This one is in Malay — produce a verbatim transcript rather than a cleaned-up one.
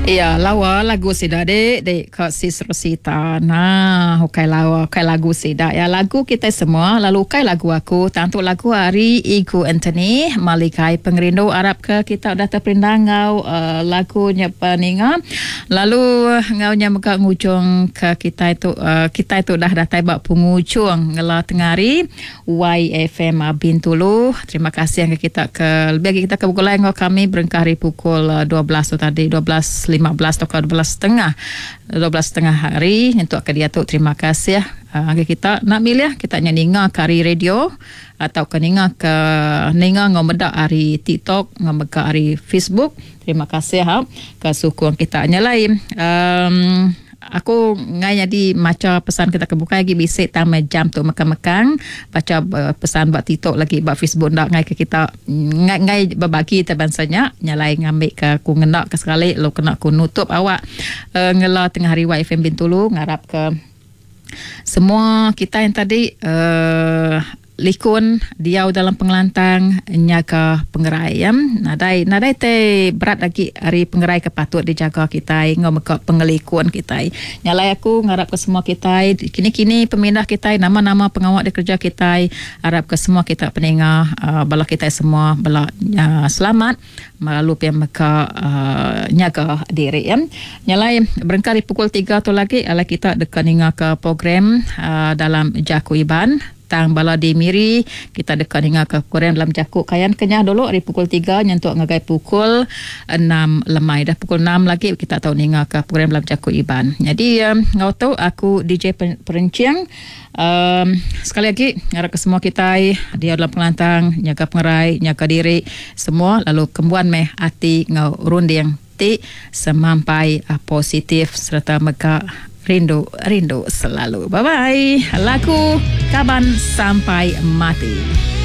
Ya, lawa lagu sida dek dek Kak Sis Rosita. Nah, hukai lawa, hukai lagu sida. Ya, lagu kita semua, lalu hukai lagu aku. Tantuk lagu hari Igu Anthony, Malikai Pengerindu Arab ke kita dah terperindah ngau uh, lagunya peninga. Lalu ngau nya meka ngujung ke kita itu uh, kita itu dah datai bak pengujung ngela tengari Y F M Bintulu. Terima kasih yang kita ke lebih kita ke bukulai ngau kami berengkari pukul uh, dua belas tu tadi dua belas lima belas atau dua belas setengah dua belas setengah hari untuk ke dia tu. Terima kasih ya uh, kita nak milih kita nyanyi kari radio atau ke ninga ke ninga ngomedak hari TikTok ngomeka hari Facebook. Terima kasih ha ke sukung kita nyalai um, aku ngai jadi macam pesan kita kebuka lagi bisik tambah jam tu mekang-mekang baca uh, pesan buat TikTok lagi buat Facebook ndak ngai ke kita ngai ngai berbagi terbansanya nyalai ngambil ke aku ngenak ke sekali lo kena aku nutup awak uh, ngela tengah hari Y F M Bintulu ngarap ke semua kita yang tadi uh, likun dia dalam pengelantang nyaga pengerai ya. Nadai nadai te berat lagi hari pengerai kepatut dijaga kita ngom ke pengelikun kita. Nyalai aku ngarap ke semua kita kini-kini pemindah kita nama-nama pengawal di kerja kita harap ke semua kita pendengar uh, bala kita semua bala uh, selamat melalui yang mereka uh, nyaga diri ya. Nyalai berengkali pukul tiga tu lagi ala kita dekat ninga ke program uh, dalam Jaku Iban tang bala di miri kita dekat dengan ke Korean dalam jakuk kayan kenyah dulu hari pukul tiga nyentuk ngagai pukul enam lemai dah pukul enam lagi kita tahu ninga ke Korean dalam jakuk Iban. Jadi um, ngau tahu aku D J Perenciang um, sekali lagi ngarap ke semua kita dia dalam pengelantang nyaga pengerai nyaga diri semua lalu kembuan meh hati ngau runding ti semampai uh, positif serta meka rindu rindu selalu. Bye bye. Laku Kaban Sampai Mati.